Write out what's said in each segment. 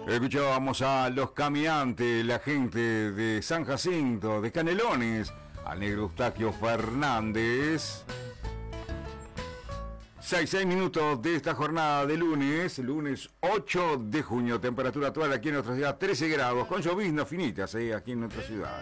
Escuchábamos a Los Caminantes, la gente de San Jacinto, de Canelones, al negro Eustaquio Fernández. 6 minutos de esta jornada de lunes 8 de junio, temperatura actual aquí en nuestra ciudad 13 grados, con lloviznas finitas aquí en nuestra ciudad.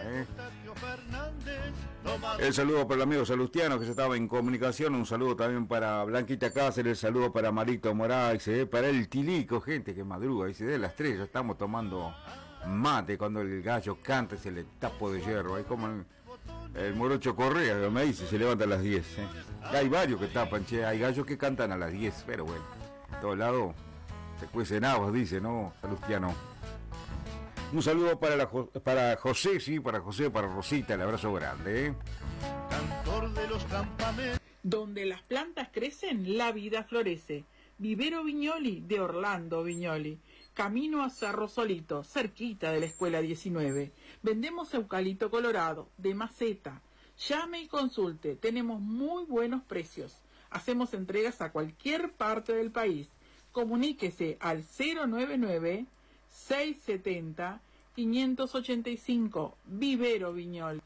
El saludo para el amigo Salustiano que se estaba en comunicación, un saludo también para Blanquita Cáceres, el saludo para Marito Moraes, para el Tilico, gente que madruga, dice de las 3 ya estamos tomando mate cuando el gallo canta ese le tapo de hierro, ahí como el Morocho Correa, que me dice, se levanta a las 10. Hay varios que tapan, hay gallos que cantan a las 10, pero bueno, en todos lados se cuecen habas, dice, ¿no, Salustiano? Un saludo para José, sí, para José, para Rosita, el abrazo grande. Cantor de los campamentos. Donde las plantas crecen, la vida florece. Vivero Viñoli, de Orlando Viñoli. Camino a Cerro Solito, cerquita de la Escuela 19. Vendemos eucalipto colorado, de maceta. Llame y consulte, tenemos muy buenos precios. Hacemos entregas a cualquier parte del país. Comuníquese al 099-670-585, Vivero Viñoli.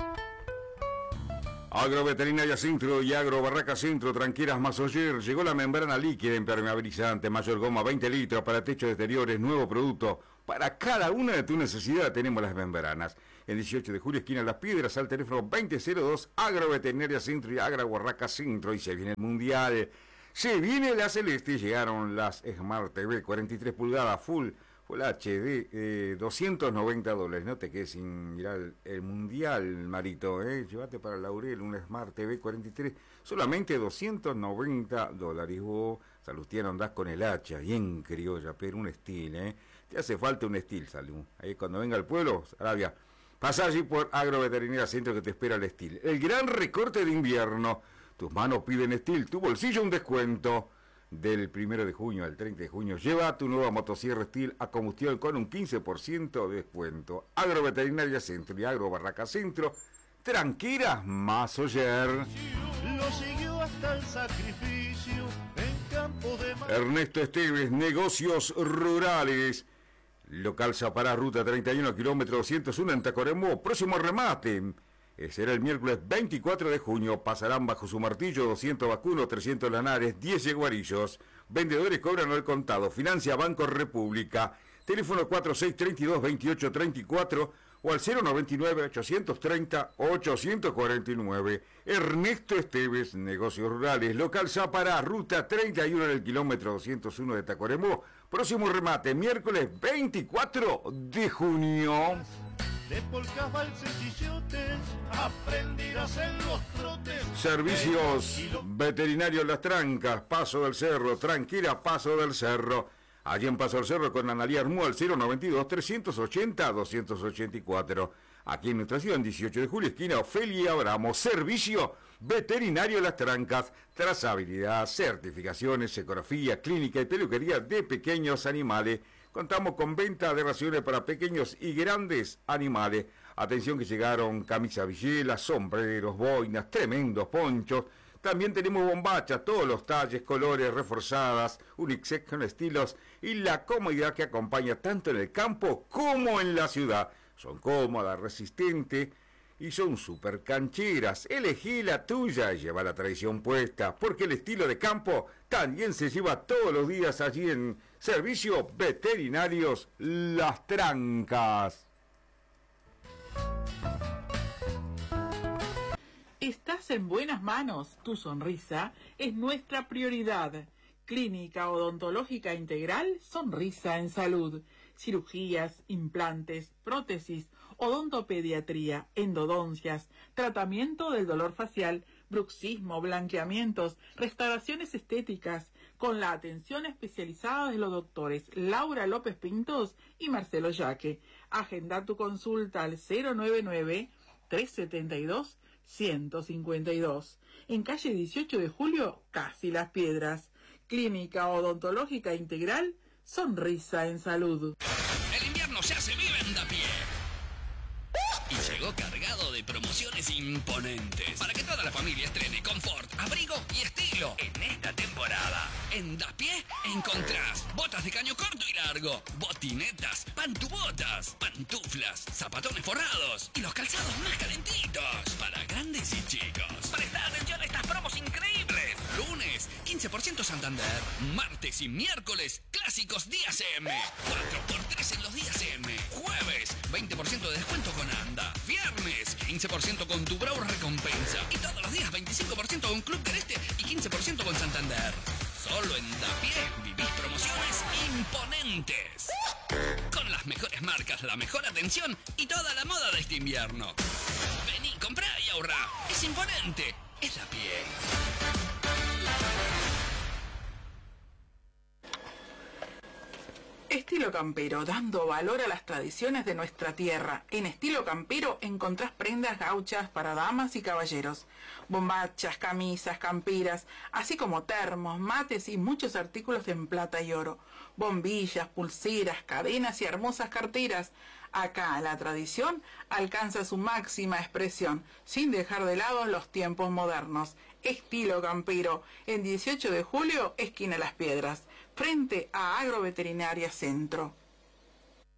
Agroveterinaria Centro y Agro Barraca Centro, tranquilas Masoyer, llegó la membrana líquida impermeabilizante, mayor goma 20 litros para techos exteriores, nuevo producto. Para cada una de tus necesidades tenemos las membranas. El 18 de julio, esquina Las Piedras, al teléfono 2002, Agroveterinaria Centro y Agro Barraca Centro. Y se viene el Mundial, se viene la Celeste, llegaron las Smart TV 43 pulgadas Full HD, $290. No te quedes sin mirar el Mundial, Marito, llévate para Laurel un Smart TV 43, solamente $290. Vos, Salustiano, andás con el hacha, bien criolla, pero un estilo, te hace falta un estilo, Salud. Ahí cuando venga al pueblo, Arabia, pasá allí por Agroveterinaria Centro que te espera el estilo. El gran recorte de invierno, tus manos piden estilo, tu bolsillo un descuento. Del 1 de junio al 30 de junio, lleva tu nueva motosierra Steel a combustión con un 15% de descuento. Agroveterinaria Centro y Agro Barraca Centro, tranquilas Masoyer. Lo siguió hasta el sacrificio en campo de Ernesto Esteves, negocios rurales. Local Zapará, ruta 31, kilómetro 201 en Tacuarembó. Próximo remate. Será el miércoles 24 de junio. Pasarán bajo su martillo 200 vacunos, 300 lanares, 10 yeguarillos. Vendedores cobran al contado. Financia Banco República. Teléfono 4632-2834 o al 099-830-849. Ernesto Esteves, negocios rurales. Local Zapará, ruta 31 en el kilómetro 201 de Tacuarembó. Próximo remate, miércoles 24 de junio. De polcas, valses y chillotes, aprenderás en los trotes. Servicios veterinarios Las Trancas, Paso del Cerro, tranquila Paso del Cerro. Allí en Paso del Cerro con Analía Armú al 092-380-284. Aquí en nuestra ciudad, en 18 de julio, esquina Ofelia Abramo. Servicio veterinario Las Trancas, trazabilidad, certificaciones, ecografía, clínica y peluquería de pequeños animales. Contamos con venta de raciones para pequeños y grandes animales. Atención que llegaron camisas villelas, sombreros, boinas, tremendos ponchos. También tenemos bombachas, todos los talles, colores, reforzadas, unisex con estilos y la comodidad que acompaña tanto en el campo como en la ciudad. Son cómodas, resistentes y son súper cancheras. Elegí la tuya y lleva la tradición puesta, porque el estilo de campo también se lleva todos los días allí en Servicios Veterinarios Las Trancas. Estás en buenas manos, tu sonrisa es nuestra prioridad. Clínica Odontológica Integral, Sonrisa en Salud. Cirugías, implantes, prótesis, odontopediatría, endodoncias, tratamiento del dolor facial, bruxismo, blanqueamientos, restauraciones estéticas, con la atención especializada de los doctores Laura López Pintos y Marcelo Yaque. Agenda tu consulta al 099-372-152. En calle 18 de Julio, Casi Las Piedras. Clínica Odontológica Integral, Sonrisa en Salud. El invierno se hace vive en da pie. y llegó cargado de promociones imponentes para que toda la familia estrene confort, abrigo y estilo en esta temporada. En Dapié encontrás botas de caño corto y largo, botinetas, pantubotas, pantuflas, zapatones forrados y los calzados más calentitos para grandes y chicos. Presta atención a estas promos increíbles. Lunes, 15% Santander. Martes y miércoles, clásicos días M. 4x3 en los días M. Jueves, 20% de descuento con Anda. Viernes, 15% con tu Brau Recompensa. Y todos los días, 25% con Club del Este y 15% con Santander. Solo en Dapié vivís promociones imponentes. Con las mejores marcas, la mejor atención y toda la moda de este invierno. Vení, comprá y ahorrá. Es imponente. Es Dapié. Estilo Campero, dando valor a las tradiciones de nuestra tierra. En Estilo Campero encontrás prendas gauchas para damas y caballeros, bombachas, camisas, camperas, así como termos, mates y muchos artículos en plata y oro, bombillas, pulseras, cadenas y hermosas carteras. Acá la tradición alcanza su máxima expresión, sin dejar de lado los tiempos modernos. Estilo Campero, en 18 de julio, esquina Las Piedras, frente a Agroveterinaria Centro.